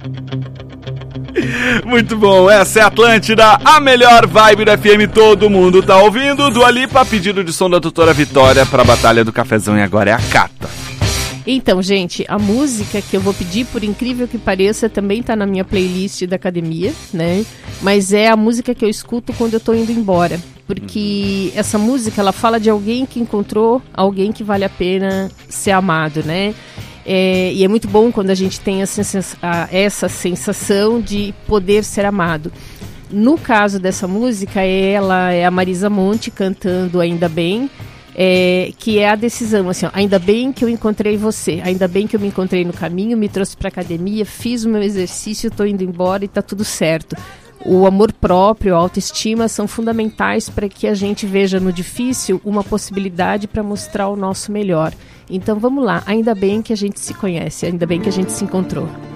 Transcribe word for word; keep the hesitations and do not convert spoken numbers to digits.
Muito bom, essa é a Atlântida, a melhor vibe do F M, todo mundo tá ouvindo. Dua Lipa, pedido de som da doutora Vitória pra Batalha do Cafezão, e agora é a Cata. Então, gente, a música que eu vou pedir, por incrível que pareça, também tá na minha playlist da academia, né? Mas é a música que eu escuto quando eu tô indo embora. Porque essa música, ela fala de alguém que encontrou alguém que vale a pena ser amado, né? É, e é muito bom quando a gente tem a sensa- a, essa sensação de poder ser amado. No caso dessa música, ela é a Marisa Monte cantando Ainda Bem, é, que é a decisão, assim, ó, ainda bem que eu encontrei você, ainda bem que eu me encontrei no caminho, me trouxe para academia, fiz o meu exercício, estou indo embora e tá tudo certo. O amor próprio, a autoestima são fundamentais para que a gente veja no difícil uma possibilidade para mostrar o nosso melhor. Então vamos lá, ainda bem que a gente se conhece, ainda bem que a gente se encontrou.